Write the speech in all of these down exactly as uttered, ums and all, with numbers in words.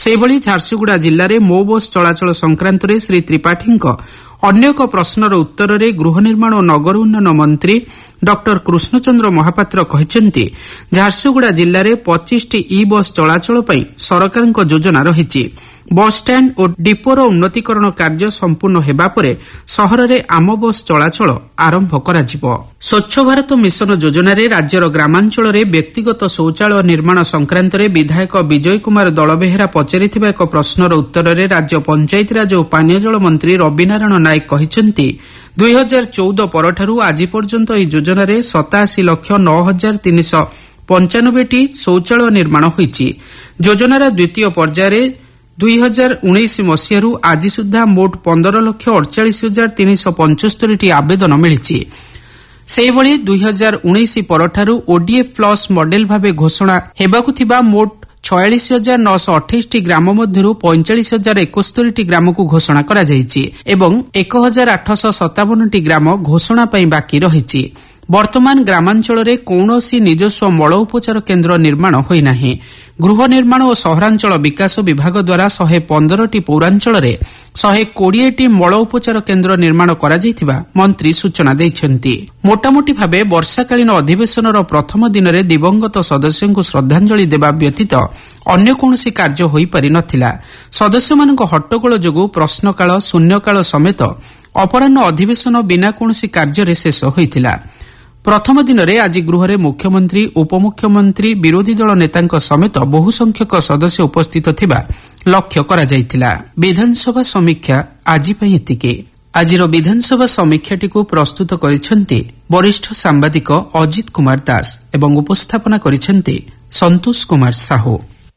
सेहिभଳି झारसुगुड़ा जिल्ला रे मो बस चलाचल संक्रांत रे श्री त्रिपाठी अन्य एक प्रश्नर उत्तर रे गृह निर्माण और नगर उन्नयन मंत्री डॉक्टर कृष्णचंद्र महापात्र कहिसेंति झारसुगुड़ा जिल्ला रे पच्चीस टी ई बस चलाचल पई सरकारक योजना रहिछि। बस स्टैंड और डिपोर उन्नतीकरण कार्य संपूर्ण हेबा परे सहर रे आम बस चलाचल आरंभ कराजिबो। स्वच्छ भारत मिशन योजना रे राज्यर ग्रामांचल रे व्यक्तिगत शौचालय निर्माण संक्रांत रे विधायक विजय कुमार दलबेहेरा पचारिथिबा एक प्रश्नर उत्तर रे राज्य पंचायतीराज और पानीय जल मंत्री रविनारायण नायक कहिसेंति दुई हजार चौदह परठारु आज पर्यंत ଏହି योजनाରେ सतासी लक्ष नौ हजार तीन सौ पंचानबे टी शौचालय निर्माण ହୋଇଛି। योजनार द्वितीय पर्याୟରେ दुई हजार उन्नीस मसीह आज सुधा मोट पंदर लक्ष अड़चाश हजार तीन सौ पंचस्तरी टी आवेदन मिली। सेहिभଳି दुई हजार उन्नीस परठारु ओडीएफ प्लस मॉडेल भावे घोषणा हेबाकु थिबा मोट छयालीस हजार नौश अठाईस टी ग्राम मध्यरु पैंचाश हजार एकस्तरी टी ग्राम को घोषणा करा जायछि एवं एक हजार आठश सतावन टी ग्राम घोषणा पई बाकी रहिछि। वर्तमान ग्रामांचल रे कौनसी निजस्व मल उपचार केन्द्र निर्माण होई नाही। गृह निर्माण और सहरांचल विकास विभाग द्वारा शहे पंदर टी पौरांचल रे शहे कोड़े टी मल उपचार केन्द्र निर्माण करा जायथिबा मंत्री सूचना दैछन्ति। मोटामोटी भावे वर्षाकालीन अधिवेशनर प्रथम दिन रे दिवंगत सदस्यଙ୍କୁ श्रद्धांजलि देबा व्यतीत अन्य कौनसी कार्य होई पारि नथिला। सदस्यमानक हट्टगोल जोगु प्रश्नकाल शून्यकाल समेत अपराह्न अधिवेशन बिना कौनसी कार्य रे शेष होइथिला। प्रथम दिन रे आज गृह रे मुख्यमंत्री उपमुख्यमंत्री विरोधी दल नेतांक समेत बहु संख्यक सदस्य उपस्थित थिबा लक्ष्य करा जायतिला। विधानसभा समीक्षा आज पई एतिके। आजिर विधानसभा समीक्षाटिकु प्रस्तुत करिसेंति वरिष्ठ सांबादिक अजित कुमार दास एवं उपस्थापना करिसेंति संतोष कुमार साहू।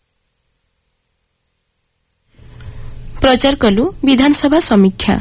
प्रचार कलु विधानसभा समीक्षा।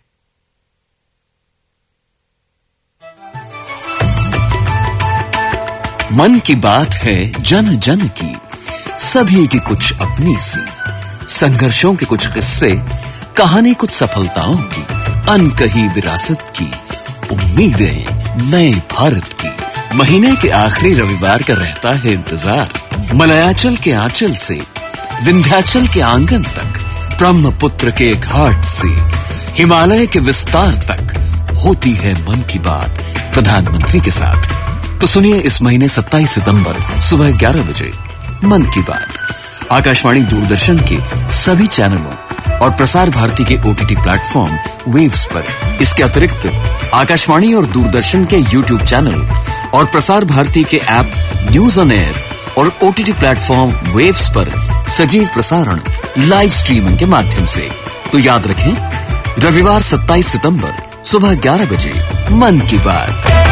मन की बात है जन जन की, सभी की कुछ अपनी सी, संघर्षों के कुछ किस्से, कहानी कुछ सफलताओं की, अनकही विरासत की, उम्मीदें नए भारत की। महीने के आखिरी रविवार का रहता है इंतजार। मलयाचल के आंचल से विंध्याचल के आंगन तक, ब्रह्मपुत्र के घाट से हिमालय के विस्तार तक होती है मन की बात प्रधानमंत्री के साथ। तो सुनिए इस महीने सत्ताईस सितंबर सुबह ग्यारह बजे मन की बात आकाशवाणी दूरदर्शन के सभी चैनलों और प्रसार भारती के ओटीटी प्लेटफॉर्म वेव्स पर। इसके अतिरिक्त आकाशवाणी और दूरदर्शन के यूट्यूब चैनल और प्रसार भारती के ऐप न्यूज ऑन एयर और ओटीटी प्लेटफॉर्म वेव्स पर सजीव प्रसारण लाइव स्ट्रीमिंग के माध्यम से। तो याद रखें, रविवार सत्ताईस सितंबर सुबह ग्यारह बजे मन की बात।